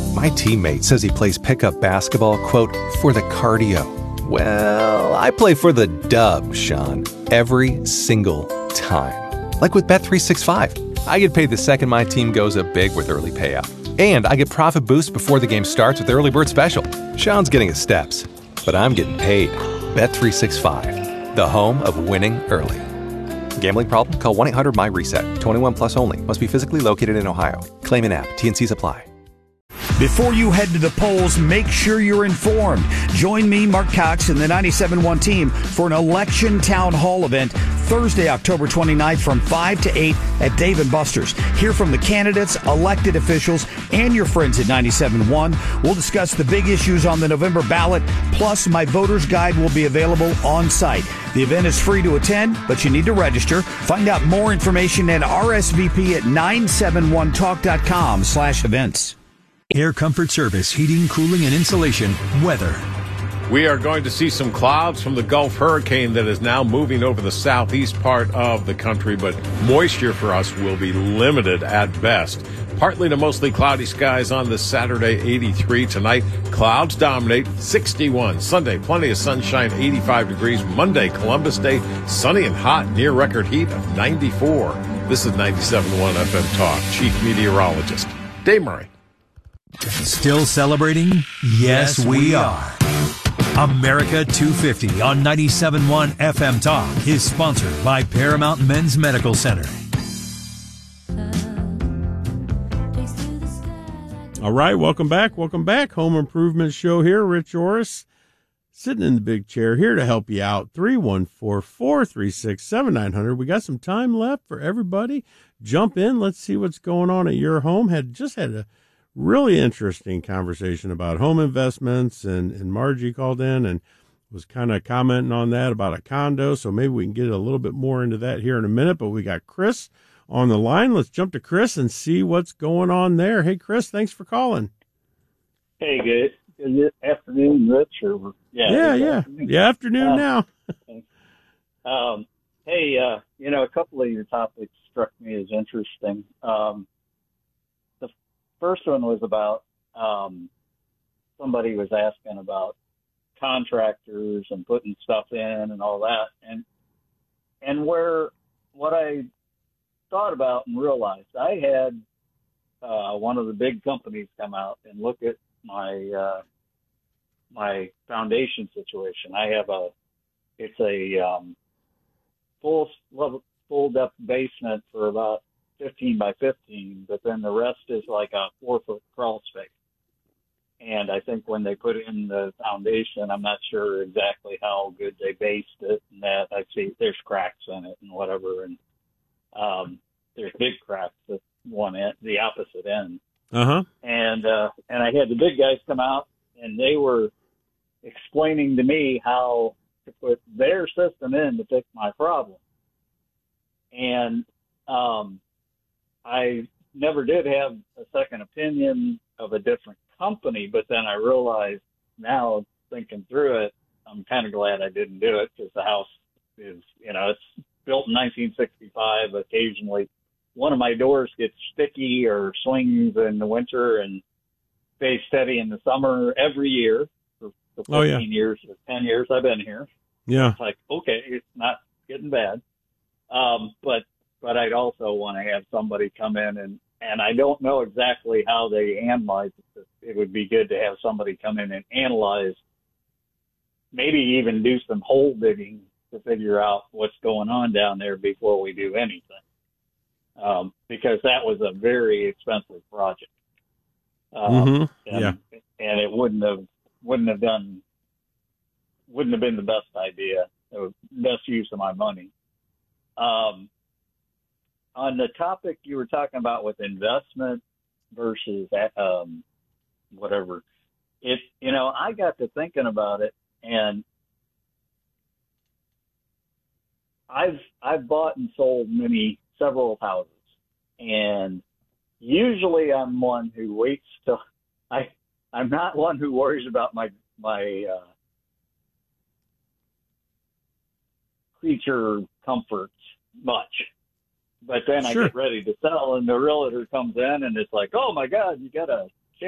My teammate says he plays pickup basketball, quote, for the cardio. Well, I play for the dub, Sean, every single time. Like with Bet365. I get paid the second my team goes up big with early payout. And I get profit boost before the game starts with Early Bird Special. Sean's getting his steps, but I'm getting paid. Bet365, the home of winning early. Gambling problem? Call 1-800-MY-RESET. 21 plus only. Must be physically located in Ohio. Claim an app. T&Cs apply. Before you head to the polls, make sure you're informed. Join me, Mark Cox, and the 97.1 team for an election town hall event Thursday, October 29th from 5 to 8 at Dave & Buster's. Hear from the candidates, elected officials, and your friends at 97.1. We'll discuss the big issues on the November ballot, plus my voter's guide will be available on site. The event is free to attend, but you need to register. Find out more information at RSVP at 971talk.com/events. Air Comfort Service, heating, cooling, and insulation, weather. We are going to see some clouds from the Gulf hurricane that is now moving over the southeast part of the country, but moisture for us will be limited at best. Partly to mostly cloudy skies on this Saturday, 83 tonight. Clouds dominate, 61. Sunday, plenty of sunshine, 85 degrees. Monday, Columbus Day, sunny and hot, near record heat of 94. This is 97.1 FM Talk. Chief Meteorologist Dave Murray. Still celebrating? Yes, we are. America 250 on 97.1 FM Talk is sponsored by Paramount Men's Medical Center. All right, welcome back. Home Improvement Show here. Rich Orris sitting in the big chair here to help you out. 314-436-7900. We got some time left for everybody. Jump in. Let's see what's going on at your home. Had a really interesting conversation about home investments, and Margie called in and was kind of commenting on that about a condo. So maybe we can get a little bit more into that here in a minute, but we got Chris on the line. Let's jump to Chris and see what's going on there. Hey, Chris, thanks for calling. Hey, good afternoon, Rich. Yeah. Afternoon now. Hey, a couple of your topics struck me as interesting. The first one was about somebody was asking about contractors and putting stuff in and all that, and what I thought about and realized, I had one of the big companies come out and look at my my foundation situation. I have it's a full depth basement for about 15 by 15, but then the rest is like a 4-foot crawl space. And I think when they put in the foundation, I'm not sure exactly how good they based it, and that I see there's cracks in it and whatever, and there's big cracks at one end, the opposite end. Uh-huh. And I had the big guys come out, and they were explaining to me how to put their system in to fix my problem. And I never did have a second opinion of a different company, but then I realized now, thinking through it, I'm kind of glad I didn't do it, because the house is, it's built in 1965. Occasionally one of my doors gets sticky or swings in the winter and stays steady in the summer every year for 15 years or 10 years I've been here. Yeah. It's like, okay, it's not getting bad. But I'd also want to have somebody come in and I don't know exactly how they analyze it. It would be good to have somebody come in and analyze, maybe even do some hole digging to figure out what's going on down there before we do anything. Because that was a very expensive project. And it wouldn't have been the best idea, or best use of my money. On the topic you were talking about with investment versus whatever, I got to thinking about it, and I've bought and sold several houses, and usually I'm one who waits till I'm not one who worries about my creature comforts much. But then I get ready to sell, and the realtor comes in, and it's like, oh, my God, you got a